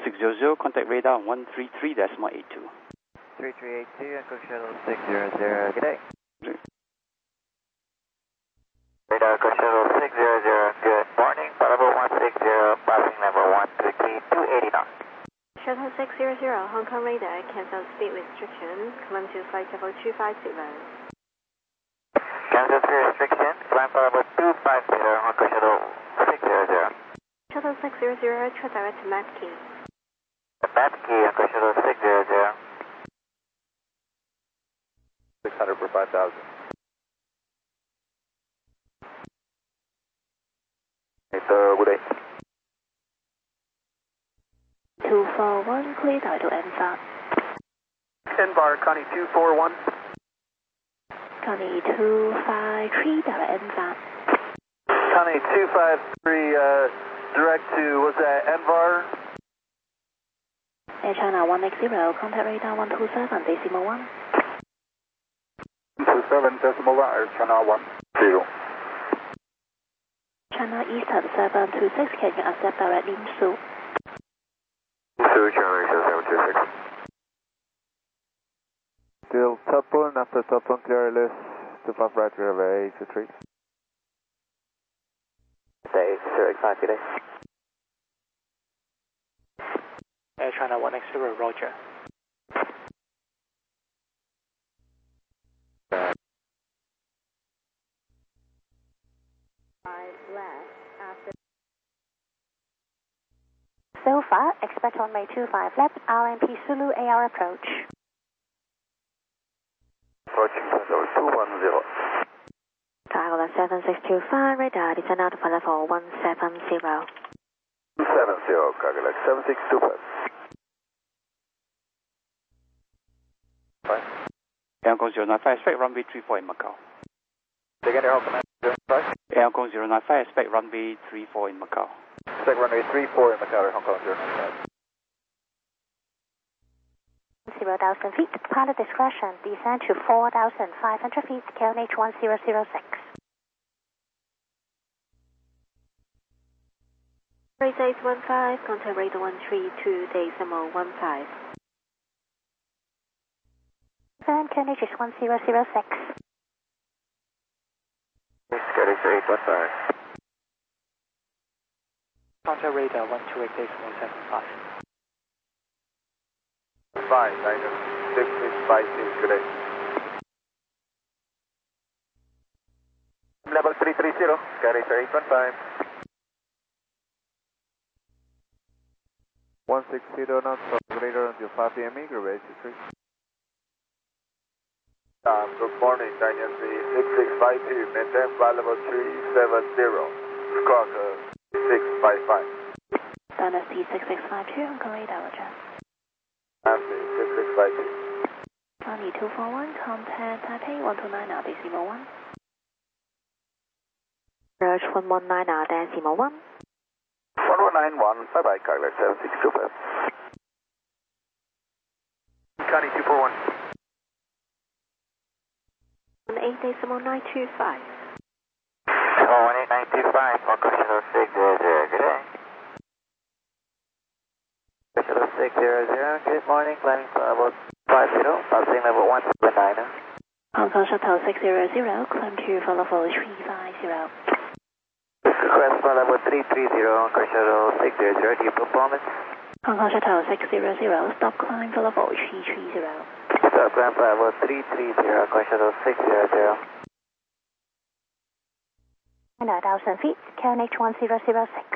600, contact radar 133.82. 3382 and Cook Shuttle 600, good day. Radar Cook Shuttle 600, good morning, Bravo 160, passing level 132, 280 knots. Shuttle 600, Hong Kong radar, cancel speed restriction, climb to flight level 250. Cancel speed restriction, climb level 250, Hong Kong Shuttle 600. Shuttle 600, track direct to map key. Map key, Hong Kong Shuttle 600. 600 for 5,000. Good day. 241, clear to NVAR. NVAR, Connie 241. Connie 253, NVAR. Connie 253, direct to, what's that, NVAR? Air China 180, contact radar 127.1. 27.1, Air China 10. China Eastern 726, can you accept direct Linsu? Linsu, China Eastern 726. Still top one, after top one clear list, 25 right, we have a 83. Day 085 today. Air China 180, roger. So far, expect on May 25 left, RMP Zulu AR approach. Approaching level 210. Dial 7625, radar, descend out for level 170. 270, calculate 7625. Air Hong Kong 095, expect runway 34 in Macau. Again, Air Hong Kong 095. Air Hong Kong 095, expect runway 34 in Macau. Expect runway 34 in Macau, Air Hong Kong 095. 0,000 feet, pilot discretion, descend to 4,500 feet, KLH 1006. Radar 15, contact radar 132.15. Confirm KLH is 1006. KLH 815. Contact radar 128.75. Fine, 6656, good day. Level 330, KLH 815. 160 knots, radar until 5 p.m. Eagle 83. Good morning, Dynasty 6652, maintain flight level 370, squawk 655. Dynasty 6652, Hong Kong radar, roger. Dynasty 6652. Connie 241, contact Taipei 129.1. Approach 119.1. 1191, bye-bye, calculate 7625. Connie 241. 18.925. 18925, Hong Kong Shuttle 600, good day. Shuttle 600, good morning, climbing for level 50, passing level 179. Hong Kong Shuttle 600, climb to for level 350. Request for level 330, Hong Kong Shuttle 600, due performance. Hong Kong Shuttle 600, stop climb for level 330. Stop climb for level 330, Hong Kong Shuttle 600. 9,000 feet, KLH 1006.